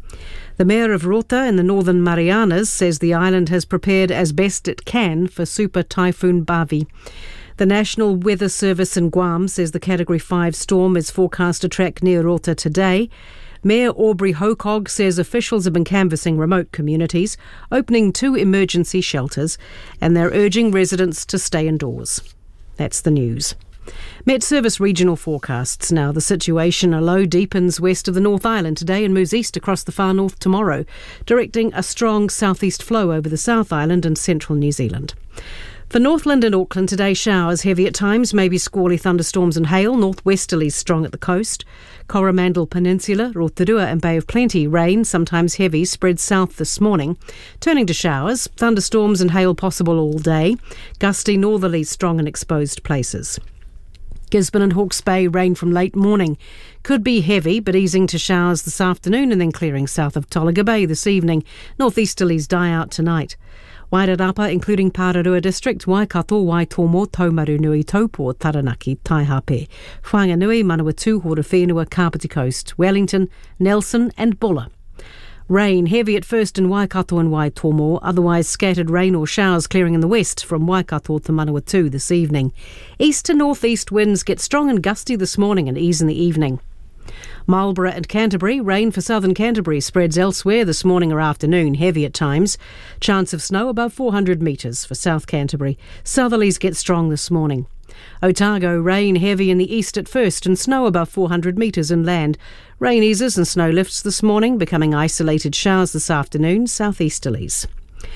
The mayor of Rota in the Northern Marianas says the island has prepared as best it can for Super Typhoon Bavi. The National Weather Service in Guam says the Category five storm is forecast to track near Rota today. Mayor Aubrey Hokog says officials have been canvassing remote communities, opening two emergency shelters, and they're urging residents to stay indoors. That's the news. Met Service regional forecasts now. The situation a low deepens west of the North Island today and moves east across the far north tomorrow, directing a strong southeast flow over the South Island and central New Zealand. For Northland and Auckland today, showers heavy at times, maybe squally thunderstorms and hail, northwesterlies strong at the coast. Coromandel Peninsula, Rotorua and Bay of Plenty, rain, sometimes heavy, spread south this morning. Turning to showers, thunderstorms and hail possible all day. Gusty northerlies strong in exposed places. Gisborne and Hawke's Bay, rain from late morning. Could be heavy, but easing to showers this afternoon and then clearing south of Tolaga Bay this evening. Northeasterlies die out tonight. Wairarapa, including Pararua District, Waikato, Waitomo, Taumaru Nui, Taupo, Taranaki, Taihape, Whanganui, Manawatu, Horowhenua, Kapiti Coast, Wellington, Nelson and Bulla. Rain heavy at first in Waikato and Waitomo, otherwise scattered rain or showers clearing in the west from Waikato to Manawatu this evening. East to northeast winds get strong and gusty this morning and ease in the evening. Marlborough and Canterbury, rain for southern Canterbury spreads elsewhere this morning or afternoon, heavy at times. Chance of snow above four hundred metres for South Canterbury. Southerlies get strong this morning. Otago, rain heavy in the east at first and snow above four hundred metres inland. Rain eases and snow lifts this morning, becoming isolated showers this afternoon, southeasterlies.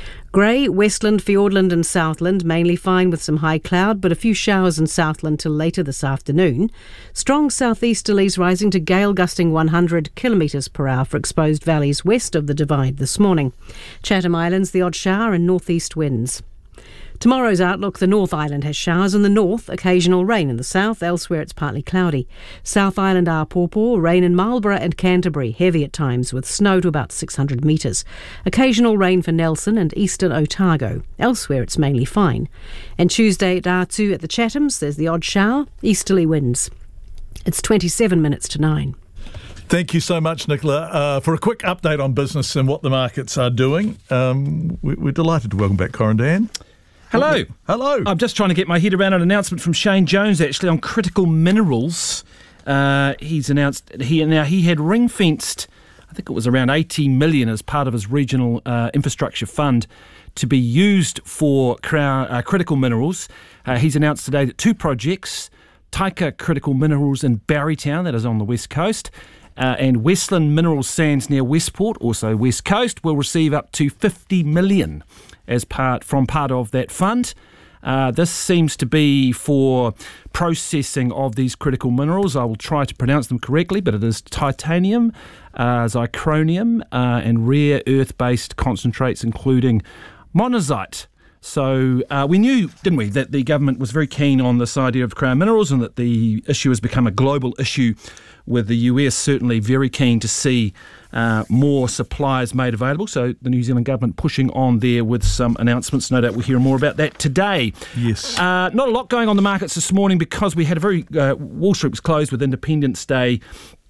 Grey, Westland, Fiordland and Southland, mainly fine with some high cloud, but a few showers in Southland till later this afternoon. Strong southeasterlies rising to gale gusting one hundred kilometres per hour for exposed valleys west of the Divide this morning. Chatham Islands, the odd shower and northeast winds. Tomorrow's outlook: the North Island has showers in the north, occasional rain in the south, elsewhere it's partly cloudy. South Island, Apōpō, rain in Marlborough and Canterbury, heavy at times with snow to about six hundred metres. Occasional rain for Nelson and eastern Otago. Elsewhere it's mainly fine. And Tuesday at Ratu at the Chathams, there's the odd shower, easterly winds. It's twenty-seven minutes to nine. Thank you so much, Nicola. Uh, for a quick update on business and what the markets are doing, um, we, we're delighted to welcome back Corandan. Hello. Hello. I'm just trying to get my head around an announcement from Shane Jones, actually, on critical minerals. Uh, he's announced he now he had ring-fenced, I think it was around eighty million as part of his regional uh, infrastructure fund to be used for crown, uh, critical minerals. Uh, he's announced today that two projects, Taika Critical Minerals in Barrytown, that is on the west coast, Uh, and Westland Mineral Sands near Westport, also west coast, will receive up to fifty million as part from part of that fund. Uh, this seems to be for processing of these critical minerals. I will try to pronounce them correctly, but it is titanium, uh, zirconium, uh, and rare earth-based concentrates, including monazite. So uh, we knew, didn't we, that the government was very keen on this idea of Crown Minerals and that the issue has become a global issue, with the U S certainly very keen to see uh, more supplies made available. So the New Zealand government pushing on there with some announcements. No doubt we'll hear more about that today. Yes. Uh, not a lot going on the markets this morning because we had a very... Uh, Wall Street was closed with Independence Day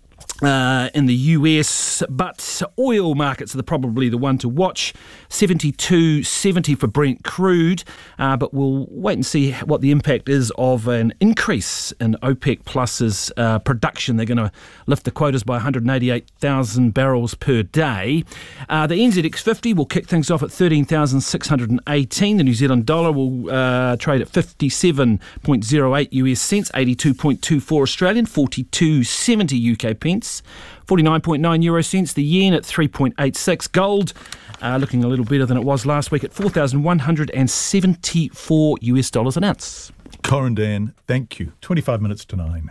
Uh, in the U S, but oil markets are the, probably the one to watch. seventy-two seventy for Brent crude, uh, but we'll wait and see what the impact is of an increase in OPEC Plus's uh, production. They're going to lift the quotas by one hundred eighty-eight thousand barrels per day. Uh, the N Z X fifty will kick things off at thirteen thousand six hundred eighteen. The New Zealand dollar will uh, trade at fifty-seven point zero eight U S cents, eighty-two point two four Australian, forty-two seventy U K pence. forty-nine point nine euro cents, the yen at three point eight six. Gold uh, looking a little better than it was last week at four thousand one hundred seventy-four U S dollars an ounce. Corandan, thank you. twenty-five minutes to nine.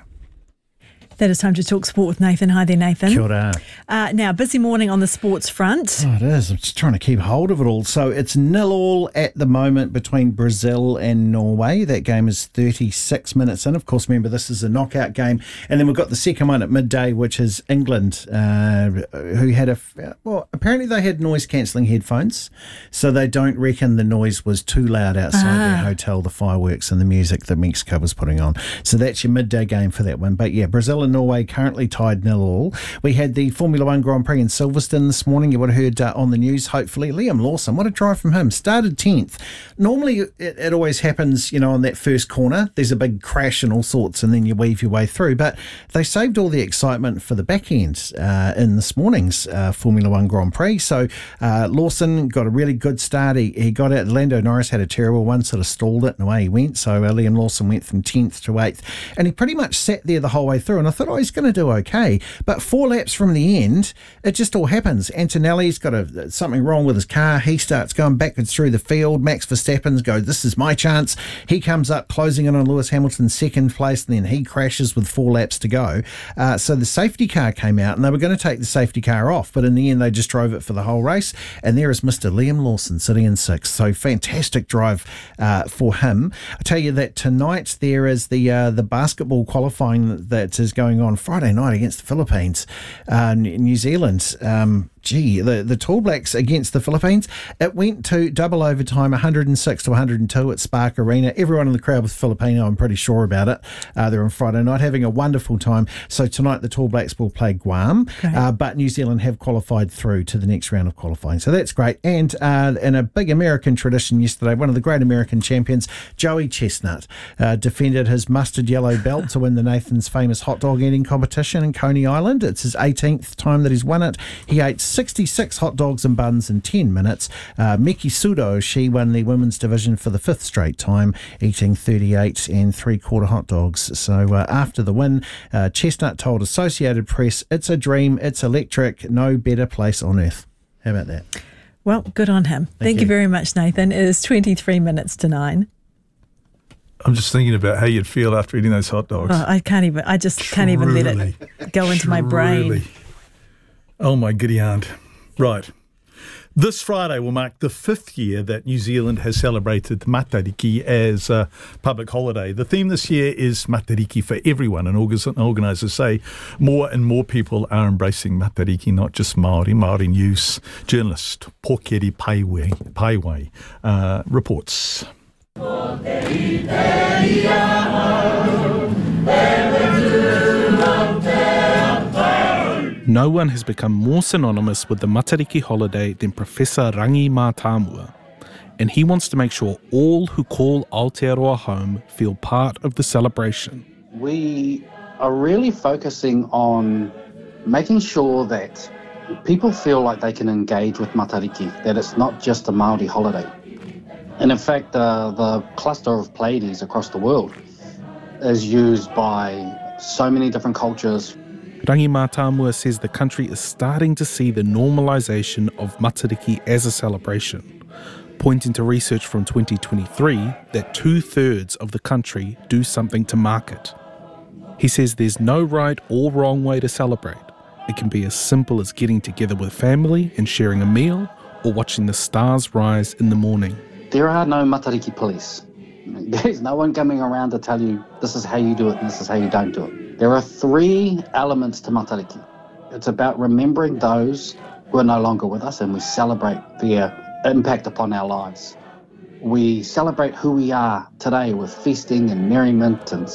That is time to talk sport with Nathan. Hi there, Nathan. Kia ora. Uh, now, busy morning on the sports front. Oh, it is. I'm just trying to keep hold of it all. So it's nil all at the moment between Brazil and Norway. That game is thirty-six minutes in. Of course, remember, this is a knockout game. And then we've got the second one at midday, which is England, uh, who had a... Well, apparently they had noise-cancelling headphones, so they don't reckon the noise was too loud outside ah. their hotel, the fireworks and the music that Mexico was putting on. So that's your midday game for that one. But yeah, Brazil and Norway currently tied nil all. We had the Formula One Grand Prix in Silverstone this morning. You would have heard uh, on the news, hopefully. Liam Lawson, what a drive from him. Started tenth. Normally, it, it always happens, you know, on that first corner. There's a big crash and all sorts, and then you weave your way through. But they saved all the excitement for the back end uh, in this morning's uh, Formula One Grand Prix. So uh, Lawson got a really good start. He, he got out. Lando Norris had a terrible one, sort of stalled it, and away he went. So uh, Liam Lawson went from tenth to eighth. And he pretty much sat there the whole way through. And I thought, oh, he's going to do okay. But four laps from the end, it just all happens. Antonelli's got a, something wrong with his car. He starts going backwards through the field. Max Verstappen's go, this is my chance. He comes up, closing in on Lewis Hamilton's second place, and then he crashes with four laps to go. Uh, so the safety car came out, and they were going to take the safety car off, but in the end, they just drove it for the whole race. And there is Mister Liam Lawson sitting in sixth. So fantastic drive uh, for him. I tell you that tonight there is the uh, the basketball qualifying that is going on Friday night against the Philippines, uh, New Zealand. Um, gee, the, the Tall Blacks against the Philippines. It went to double overtime, one hundred six to one hundred two at Spark Arena. Everyone in the crowd was Filipino, I'm pretty sure about it. Uh, they're on Friday night having a wonderful time. So tonight the Tall Blacks will play Guam, uh, but New Zealand have qualified through to the next round of qualifying. So that's great. And uh, in a big American tradition yesterday, one of the great American champions, Joey Chestnut, uh, defended his mustard yellow belt to win the Nathan's famous hot dog eating competition in Coney Island. It's his eighteenth time that he's won it. He ate sixty-six hot dogs and buns in ten minutes. Uh, Miki Sudo, she won the women's division for the fifth straight time, eating thirty-eight and three-quarter hot dogs. So uh, after the win, uh, Chestnut told Associated Press, it's a dream, it's electric, no better place on earth. How about that? Well, good on him. Thank, Thank you. you very much, Nathan. It is twenty-three minutes to nine. I'm just thinking about how you'd feel after eating those hot dogs. Oh, I can't even, I just Truly. can't even let it go into Truly. my brain. Oh, my giddy aunt. Right. This Friday will mark the fifth year that New Zealand has celebrated Matariki as a public holiday. The theme this year is Matariki for everyone, and organisers say more and more people are embracing Matariki, not just Māori. Māori News journalist Pōkeri Paiwai, Paiwai uh, reports. No one has become more synonymous with the Matariki holiday than Professor Rangi Mātāmua, and he wants to make sure all who call Aotearoa home feel part of the celebration. We are really focusing on making sure that people feel like they can engage with Matariki, that it's not just a Māori holiday. And in fact, uh, the cluster of Pleiades across the world is used by so many different cultures. Rangi Mātāmua says the country is starting to see the normalisation of Matariki as a celebration, pointing to research from twenty twenty-three that two-thirds of the country do something to mark it. He says there's no right or wrong way to celebrate. It can be as simple as getting together with family and sharing a meal, or watching the stars rise in the morning. There are no Matariki police. There's no one coming around to tell you this is how you do it and this is how you don't do it. There are three elements to Matariki. It's about remembering those who are no longer with us, and we celebrate their impact upon our lives. We celebrate who we are today with feasting and merriment and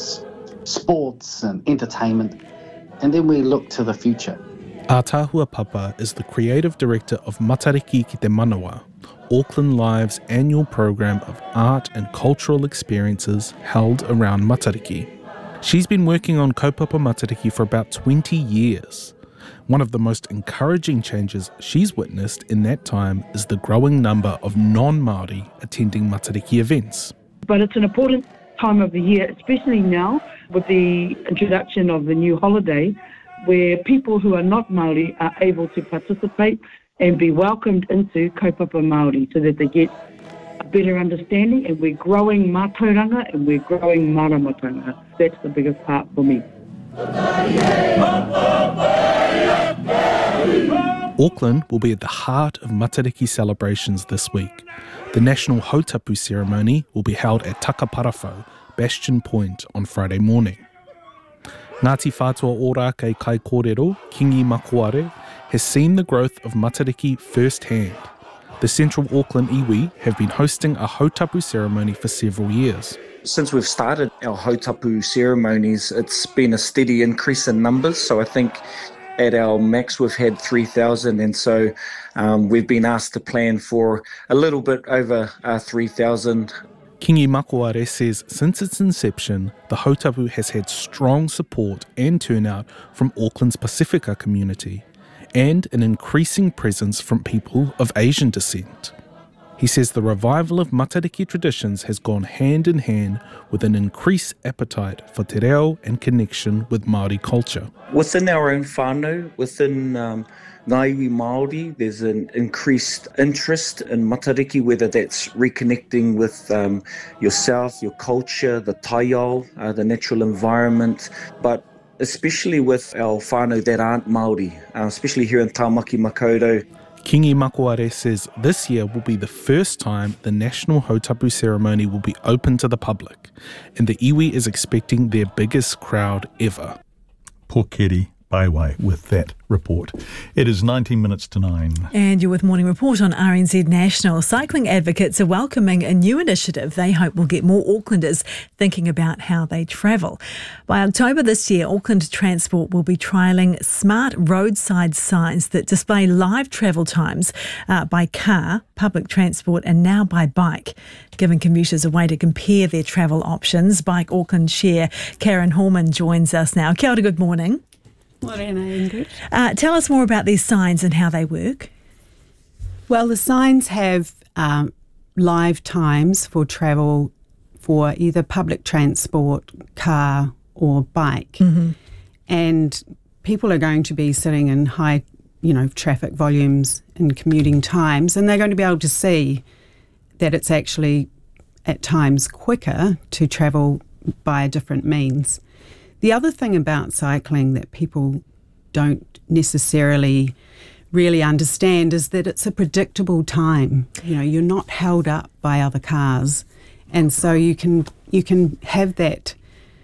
sports and entertainment, and then we look to the future. Ātāhua Papa is the creative director of Matariki ki te Manawa, Auckland Live's annual program of art and cultural experiences held around Matariki. She's been working on Kaupapa Matariki for about twenty years. One of the most encouraging changes she's witnessed in that time is the growing number of non-Māori attending Matariki events. But it's an important time of the year, especially now with the introduction of the new holiday, where people who are not Māori are able to participate and be welcomed into Kaupapa Māori so that they get a better understanding, and we're growing mātauranga and we're growing maramatanga. That's the biggest part for me. Auckland will be at the heart of Matariki celebrations this week. The national hautapu ceremony will be held at Takaparafo, Bastion Point, on Friday morning. Ngāti Whātua Ora kei Kai Kōrero, Kingi Makuare, has seen the growth of Matariki firsthand. The Central Auckland iwi have been hosting a hautapu ceremony for several years. Since we've started our hautapu ceremonies, it's been a steady increase in numbers. So I think at our max we've had three thousand, and so um, we've been asked to plan for a little bit over uh, three thousand. Kingi Makuare says since its inception, the hautapu has had strong support and turnout from Auckland's Pasifika community, and an increasing presence from people of Asian descent. He says the revival of Matariki traditions has gone hand in hand with an increased appetite for te reo and connection with Māori culture. Within our own whānau, within um, ngā iwi Māori, there's an increased interest in Matariki, whether that's reconnecting with um, yourself, your culture, the taiao, uh, the natural environment, but especially with our whānau that aren't Māori, uh, especially here in Tāmaki Makaurau. Kingi Makuare says this year will be the first time the national hautapu ceremony will be open to the public, and the iwi is expecting their biggest crowd ever. Pōkeri Paiwai with that report. It is nineteen minutes to nine. And you're with Morning Report on R N Z National. Cycling advocates are welcoming a new initiative they hope will get more Aucklanders thinking about how they travel. By October this year, Auckland Transport will be trialling smart roadside signs that display live travel times uh, by car, public transport and now by bike, giving commuters a way to compare their travel options. Bike Auckland Chair Karen Horman joins us now. Kia ora, good morning. Morena, Ingrid. Uh, tell us more about these signs and how they work. Well, the signs have um, live times for travel for either public transport, car or bike. Mm-hmm. And people are going to be sitting in high, you know, traffic volumes and commuting times, and they're going to be able to see that it's actually at times quicker to travel by a different means. The other thing about cycling that people don't necessarily really understand is that it's a predictable time. You know, you're not held up by other cars, and so you can you can have that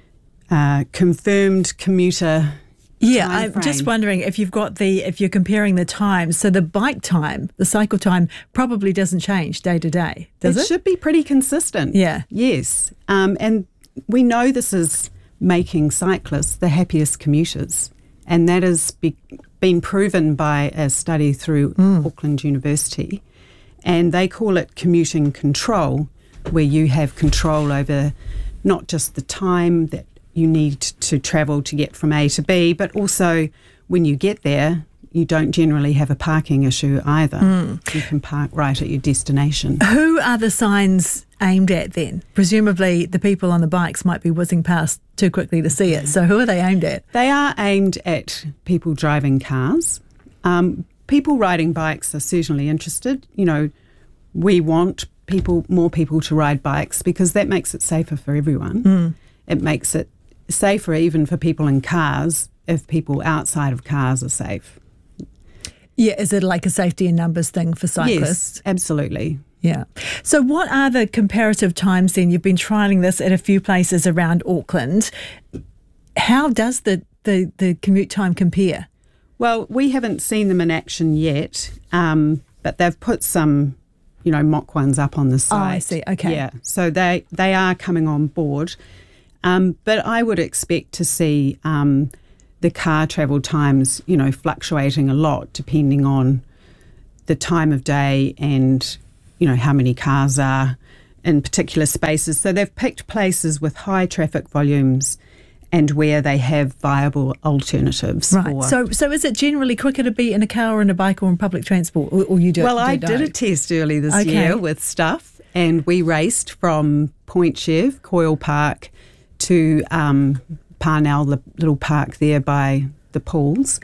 uh, confirmed commuter. Yeah, time I'm frame. just wondering if you've got the if you're comparing the times. So the bike time, the cycle time, probably doesn't change day to day, does it? It should be pretty consistent. Yeah. Yes, um, and we know this is making cyclists the happiest commuters, and that has be, been proven by a study through mm. Auckland University, and they call it commuting control, where you have control over not just the time that you need to travel to get from A to B, but also when you get there, you don't generally have a parking issue either. Mm. You can park right at your destination. Who are the signs aimed at then? Presumably the people on the bikes might be whizzing past too quickly to see it. So who are they aimed at? They are aimed at people driving cars. Um, people riding bikes are certainly interested. You know, we want people, more people to ride bikes because that makes it safer for everyone. Mm. It makes it safer even for people in cars if people outside of cars are safe. Yeah, is it like a safety in numbers thing for cyclists? Yes, absolutely. Yeah. So what are the comparative times then? You've been trialling this at a few places around Auckland. How does the, the, the commute time compare? Well, we haven't seen them in action yet, um, but they've put some, you know, mock ones up on the site. Oh, I see. Okay. Yeah, so they, they are coming on board. Um, but I would expect to see um, the car travel times, you know, fluctuating a lot depending on the time of day and, you know, how many cars are in particular spaces. So they've picked places with high traffic volumes and where they have viable alternatives. Right. For, so so is it generally quicker to be in a car or in a bike or in public transport, or, or you do Well, do I don't? did a test early this Okay. year with Stuff, and we raced from Point Chev, Coyle Park, to um, Parnell, the little park there by the pools,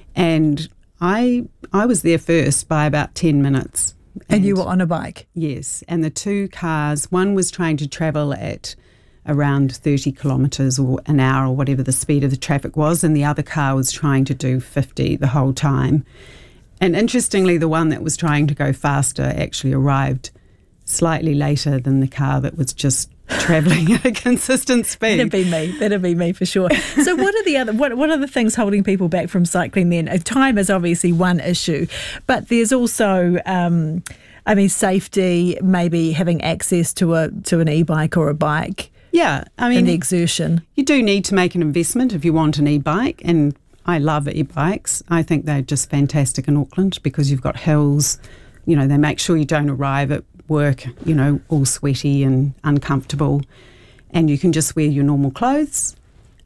and I I was there first by about ten minutes. And, and you were on a bike? Yes, and the two cars, one was trying to travel at around thirty kilometres or an hour or whatever the speed of the traffic was, and the other car was trying to do fifty the whole time. And interestingly, the one that was trying to go faster actually arrived slightly later than the car that was just travelling at a consistent speed. That'd be me. That'd be me for sure. So what are the other what what are the things holding people back from cycling then? Uh, Time is obviously one issue, but there's also um, I mean safety, maybe having access to a to an e-bike or a bike. Yeah, I mean and the exertion. You do need to make an investment if you want an e-bike, and I love e-bikes. I think they're just fantastic in Auckland because you've got hills. You know, they make sure you don't arrive at work, you know, all sweaty and uncomfortable, and you can just wear your normal clothes.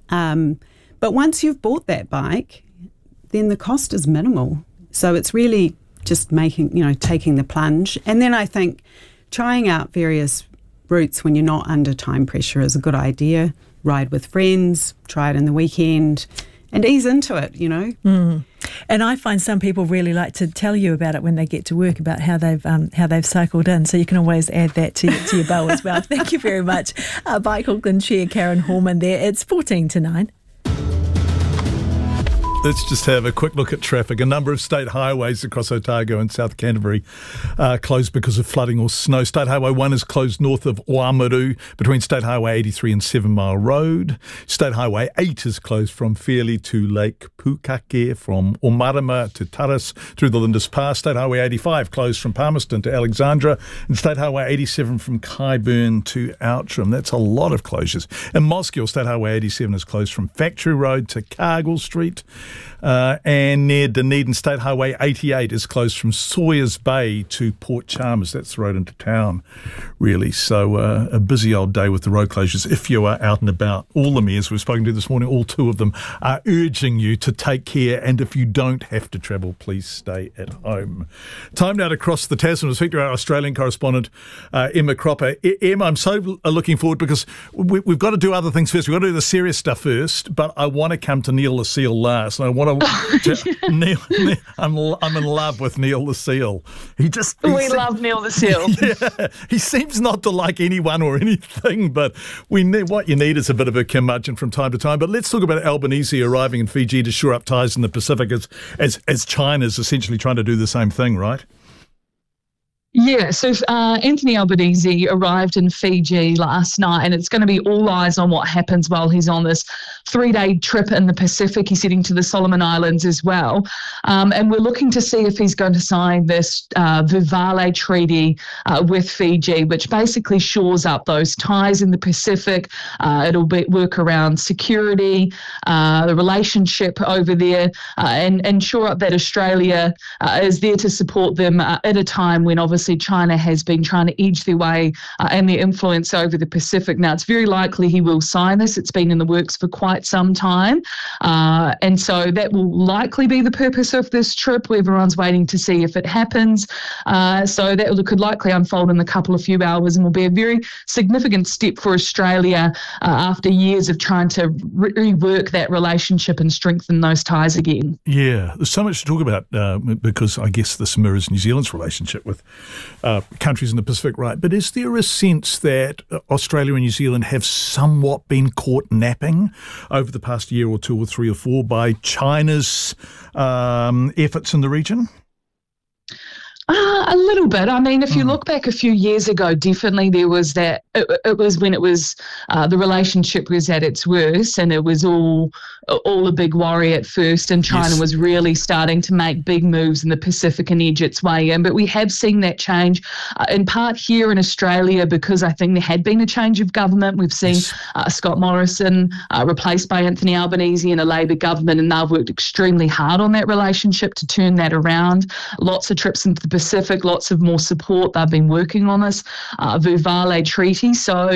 Um, but once you've bought that bike, then the cost is minimal. So it's really just making, you know, taking the plunge. And then I think trying out various routes when you're not under time pressure is a good idea. Ride with friends, try it in the weekend, and ease into it, you know. Mm. And I find some people really like to tell you about it when they get to work, about how they've um, how they've cycled in. So you can always add that to, to your bow as well. Thank you very much. Uh, Bike Auckland Chair Karen Horman there. It's fourteen to nine. Let's just have a quick look at traffic. A number of state highways across Otago and South Canterbury are closed because of flooding or snow. State Highway one is closed north of Oamaru between State Highway eighty-three and Seven Mile Road. State Highway eight is closed from Fairlie to Lake Pukake, from Omarama to Taras through the Lindis Pass. State Highway eighty-five closed from Palmerston to Alexandra, and State Highway eighty-seven from Kyburn to Outram. That's a lot of closures. In Moscow, State Highway eighty-seven is closed from Factory Road to Cargill Street. Uh, and near Dunedin, State Highway eighty-eight is closed from Sawyers Bay to Port Chalmers. That's the road into town, really. So uh, a busy old day with the road closures if you are out and about. All the mayors we've spoken to this morning, all two of them, are urging you to take care, and if you don't have to travel, please stay at home. Time now to cross the Tasman to speak to our Australian correspondent, uh, Emma Cropper. I- Emma, I'm so looking forward because we- we've got to do other things first. We've got to do the serious stuff first, but I want to come to Neil the Seal last. seals. I want to. Neil, Neil, I'm I'm in love with Neil the seal. He just he we se- love Neil the seal. Yeah, he seems not to like anyone or anything, but we need, what you need is a bit of a curmudgeon from time to time. But let's talk about Albanese arriving in Fiji to shore up ties in the Pacific as as, as China's essentially trying to do the same thing, right? Yeah, so uh, Anthony Albanese arrived in Fiji last night, and it's going to be all eyes on what happens while he's on this three-day trip in the Pacific. He's heading to the Solomon Islands as well. Um, and we're looking to see if he's going to sign this uh, Vuvale Treaty uh, with Fiji, which basically shores up those ties in the Pacific. Uh, it'll be, work around security, uh, the relationship over there, uh, and, and shore up that Australia uh, is there to support them uh, at a time when obviously China has been trying to edge their way uh, and their influence over the Pacific. Now, it's very likely he will sign this. It's been in the works for quite some time. Uh, and so that will likely be the purpose of this trip. Everyone's waiting to see if it happens. Uh, so that could likely unfold in a couple of few hours and will be a very significant step for Australia uh, after years of trying to re- rework that relationship and strengthen those ties again. Yeah, there's so much to talk about uh, because I guess this mirrors New Zealand's relationship with Uh, countries in the Pacific, right? But is there a sense that Australia and New Zealand have somewhat been caught napping over the past year or two or three or four by China's um, efforts in the region? Uh, a little bit. I mean, if you look back a few years ago, definitely there was that. It, it was when it was uh, the relationship was at its worst, and it was all all a big worry at first. And China yes. was really starting to make big moves in the Pacific and edge its way in. But we have seen that change uh, in part here in Australia because I think there had been a change of government. We've seen yes. uh, Scott Morrison uh, replaced by Anthony Albanese in a Labor government, and they've worked extremely hard on that relationship to turn that around. Lots of trips into the Pacific, lots of more support. They've been working on this uh, Vuvale Treaty. So